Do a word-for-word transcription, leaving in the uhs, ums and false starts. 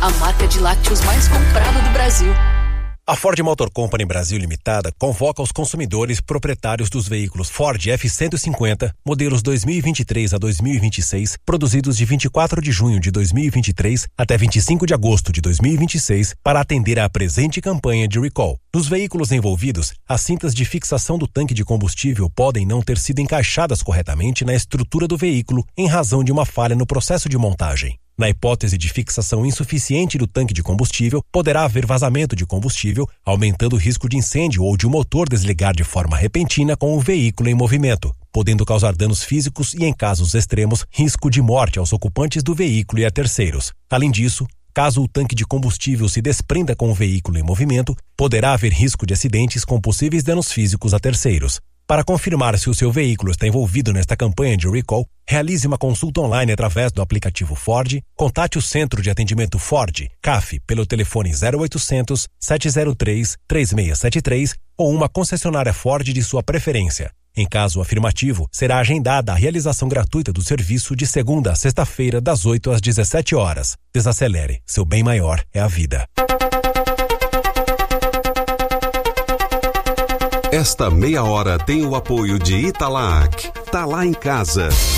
a marca de lácteos mais comprada do Brasil. A Ford Motor Company Brasil Limitada convoca os consumidores proprietários dos veículos Ford F cento e cinquenta, modelos dois mil e vinte e três a dois mil e vinte e seis, produzidos de vinte e quatro de junho de dois mil e vinte e três até vinte e cinco de agosto de dois mil e vinte e seis, para atender à presente campanha de recall. Nos veículos envolvidos, as cintas de fixação do tanque de combustível podem não ter sido encaixadas corretamente na estrutura do veículo em razão de uma falha no processo de montagem. Na hipótese de fixação insuficiente do tanque de combustível, poderá haver vazamento de combustível, aumentando o risco de incêndio ou de o motor desligar de forma repentina com o veículo em movimento, podendo causar danos físicos e, em casos extremos, risco de morte aos ocupantes do veículo e a terceiros. Além disso, caso o tanque de combustível se desprenda com o veículo em movimento, poderá haver risco de acidentes com possíveis danos físicos a terceiros. Para confirmar se o seu veículo está envolvido nesta campanha de recall, realize uma consulta online através do aplicativo Ford, contate o Centro de Atendimento Ford, C A F, pelo telefone zero oitocentos, sete zero três, três seis sete três ou uma concessionária Ford de sua preferência. Em caso afirmativo, será agendada a realização gratuita do serviço de segunda a sexta-feira, das oito às dezessete horas. Desacelere, seu bem maior é a vida. Esta meia hora tem o apoio de Italac. Tá lá em casa.